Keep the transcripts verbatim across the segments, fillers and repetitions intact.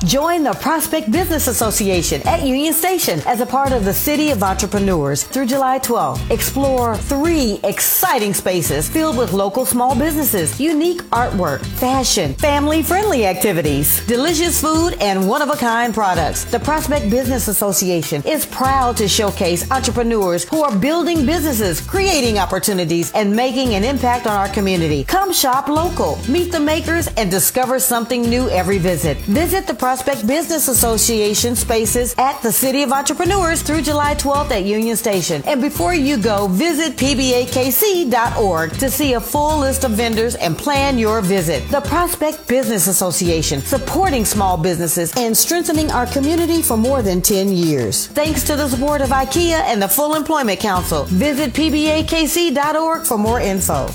Join the Prospect Business Association at Union Station as a part of the City of Entrepreneurs through July twelfth. Explore three exciting spaces filled with local small businesses, unique artwork, fashion, family-friendly activities, delicious food, and one-of-a-kind products. The Prospect Business Association is proud to showcase entrepreneurs who are building businesses, creating opportunities, and making an impact on our community. Come shop local, meet the makers, and discover something new every visit. Visit the Prospect Business Association spaces at the City of Entrepreneurs through July twelfth at Union Station. And before you go, visit P B A K C dot org to see a full list of vendors and plan your visit. The Prospect Business Association, supporting small businesses and strengthening our community for more than ten years. Thanks to the support of IKEA and the Full Employment Council. Visit P B A K C dot org for more info.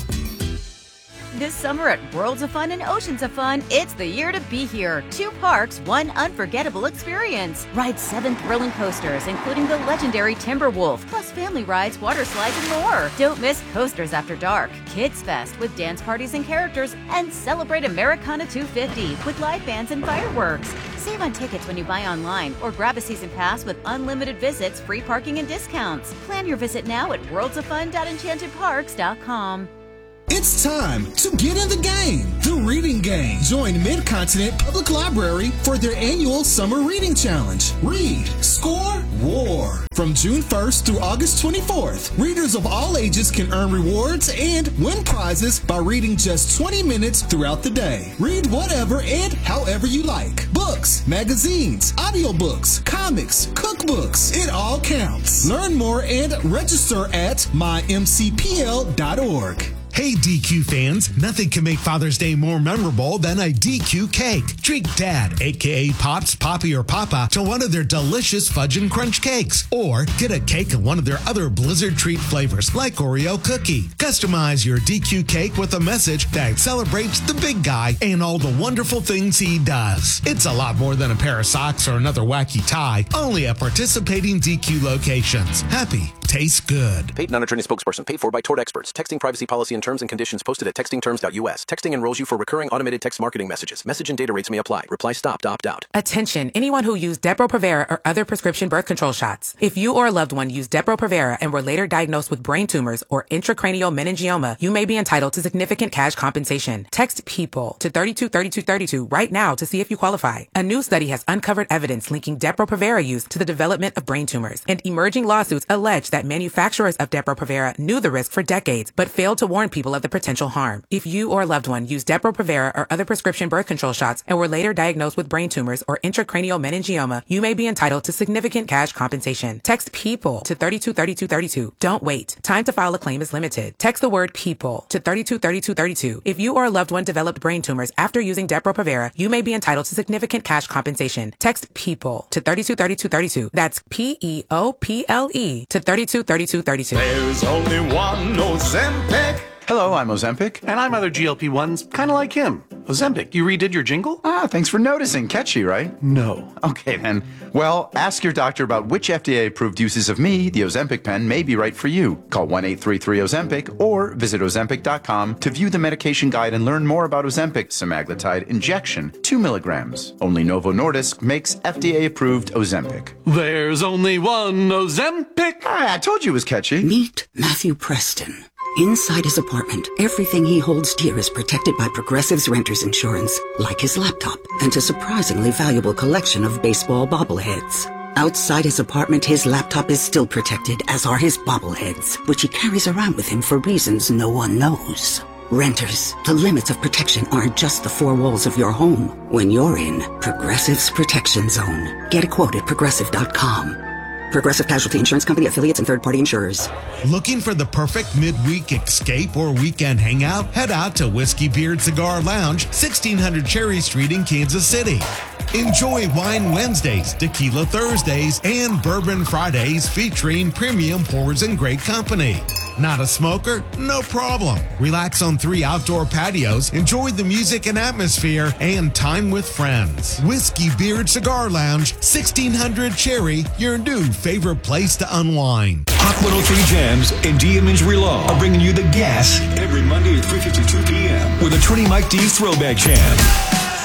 This summer at Worlds of Fun and Oceans of Fun, it's the year to be here. Two parks, one unforgettable experience. Ride seven thrilling coasters, including the legendary Timberwolf, plus family rides, water slides, and more. Don't miss Coasters After Dark, Kids Fest with dance parties and characters, and celebrate Americana two fifty with live bands and fireworks. Save on tickets when you buy online or grab a season pass with unlimited visits, free parking, and discounts. Plan your visit now at worlds of fun dot enchanted parks dot com. It's time to get in the game. The Reading Game. Join Mid-Continent Public Library for their annual Summer Reading Challenge. Read, score, war. From June first through August twenty-fourth, readers of all ages can earn rewards and win prizes by reading just twenty minutes throughout the day. Read whatever and however you like. Books, magazines, audiobooks, comics, cookbooks. It all counts. Learn more and register at my m c p l dot org. Hey D Q fans, nothing can make Father's Day more memorable than a D Q cake. Treat Dad, aka Pops, Poppy, or Papa, to one of their delicious Fudge and Crunch cakes. Or get a cake of one of their other Blizzard treat flavors like Oreo cookie. Customize your D Q cake with a message that celebrates the big guy and all the wonderful things he does. It's a lot more than a pair of socks or another wacky tie, only at participating D Q locations. Happy tastes good. Paid non-attorney spokesperson paid for by Tort Experts. Texting privacy policy and terms and conditions posted at texting terms dot u s. Texting enrolls you for recurring automated text marketing messages. Message and data rates may apply. Reply stop to opt out. Attention, anyone who used Depo-Provera or other prescription birth control shots. If you or a loved one used Depo-Provera and were later diagnosed with brain tumors or intracranial meningioma, you may be entitled to significant cash compensation. Text PEOPLE to three two three two three two right now to see if you qualify. A new study has uncovered evidence linking Depo-Provera use to the development of brain tumors, and emerging lawsuits allege that manufacturers of Depo-Provera knew the risk for decades but failed to warn people of the potential harm. If you or a loved one used Depo-Provera or other prescription birth control shots and were later diagnosed with brain tumors or intracranial meningioma, you may be entitled to significant cash compensation. Text PEOPLE to three two three two three two. Don't wait. Time to file a claim is limited. Text the word PEOPLE to three two three two three two. If you or a loved one developed brain tumors after using Depo-Provera, you may be entitled to significant cash compensation. Text PEOPLE to three two three two three two. That's P E O P L E to three two three two three two. There's only one Ozempic. Hello, I'm Ozempic. And I'm other G L P ones, kind of like him. Ozempic, you redid your jingle? Ah, thanks for noticing. Catchy, right? No. Okay, then. Well, ask your doctor about which F D A-approved uses of me, the Ozempic pen, may be right for you. Call one eight three three Ozempic or visit ozempic dot com to view the medication guide and learn more about Ozempic semaglutide injection, two milligrams. Only Novo Nordisk makes F D A-approved Ozempic. There's only one Ozempic. Ah, I told you it was catchy. Meet Matthew Preston. Inside his apartment, everything he holds dear is protected by Progressive's Renter's Insurance, like his laptop and a surprisingly valuable collection of baseball bobbleheads. Outside his apartment, his laptop is still protected, as are his bobbleheads, which he carries around with him for reasons no one knows. Renters, the limits of protection aren't just the four walls of your home. When you're in Progressive's Protection Zone, get a quote at progressive dot com. Progressive Casualty Insurance Company, affiliates, and third-party insurers. Looking for the perfect midweek escape or weekend hangout? Head out to Whiskey Beard Cigar Lounge, sixteen hundred Cherry Street in Kansas City. Enjoy Wine Wednesdays, Tequila Thursdays, and Bourbon Fridays featuring premium pours and great company. Not a smoker? No problem. Relax on three outdoor patios, enjoy the music and atmosphere, and time with friends. Whiskey Beard Cigar Lounge, sixteen hundred Cherry, your new favorite place to unwind. Hot one oh three Jams and D M Injury Law are bringing you the gas every Monday at three fifty-two p.m. with a Trini Mike D Throwback Jam. The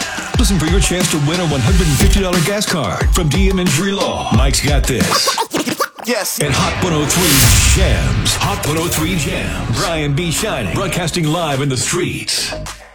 Listen for your chance to win a one hundred fifty dollars gas card from D M Injury Law. Mike's got this. Yes. And Hot one oh three Jams. Hot one oh three Jams. Brian B. Shining. Broadcasting live in the streets.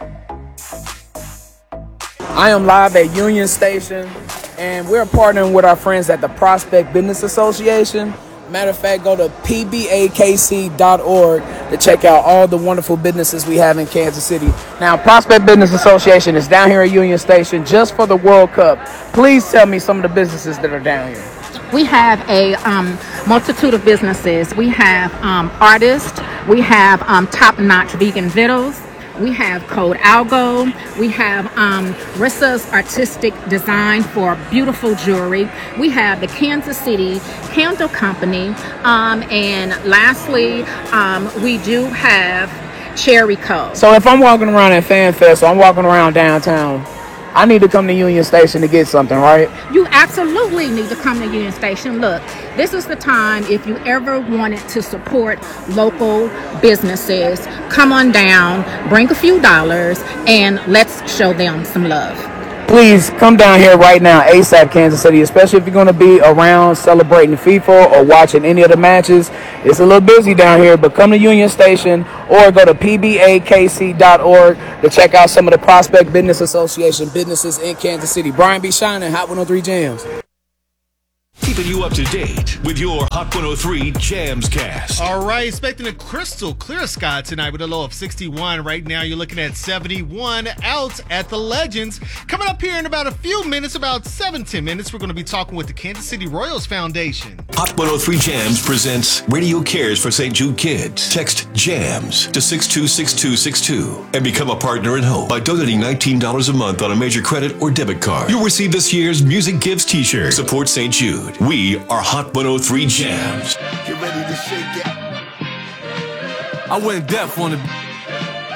I am live at Union Station, and we're partnering with our friends at the Prospect Business Association. Matter of fact, go to P B A K C dot org to check out all the wonderful businesses we have in Kansas City. Now, Prospect Business Association is down here at Union Station just for the World Cup. Please tell me some of the businesses that are down here. We have a um, multitude of businesses. We have um, artists. We have um, top-notch vegan vittles. We have Code Algo. We have um, Rissa's Artistic Design for beautiful jewelry. We have the Kansas City Candle Company. Um, and lastly, um, we do have Cherry Co. So if I'm walking around at FanFest, so I'm walking around downtown, I need to come to Union Station to get something, right? You absolutely need to come to Union Station. Look, this is the time if you ever wanted to support local businesses, come on down, bring a few dollars, and let's show them some love. Please come down here right now, ASAP, Kansas City, especially if you're going to be around celebrating FIFA or watching any of the matches. It's a little busy down here, but come to Union Station or go to P B A K C dot org to check out some of the Prospect Business Association businesses in Kansas City. Brian B. Shining, Hot one oh three Jams. Keeping you up to date with your Hot one oh three Jams cast. All right, expecting a crystal clear sky tonight with a low of sixty-one. Right now, you're looking at seventy-one out at the Legends. Coming up here in about a few minutes, about seventeen minutes, we're going to be talking with the Kansas City Royals Foundation. Hot one oh three Jams presents Radio Cares for Saint Jude Kids. Text JAMS to six two six two six two and become a partner in hope by donating nineteen dollars a month on a major credit or debit card. You'll receive this year's Music Gives t-shirt. Support Saint Jude. We are Hot one oh three Jams. Get ready to shake it. I went deaf on the